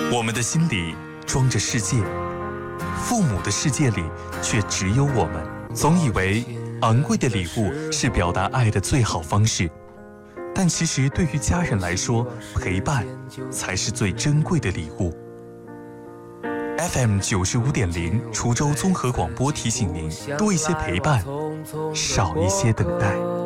我们的心里装着世界，父母的世界里却只有我们。总以为昂贵的礼物是表达爱的最好方式，但其实对于家人来说，陪伴才是最珍贵的礼物。FM 95.0滁州综合广播提醒您：多一些陪伴，少一些等待。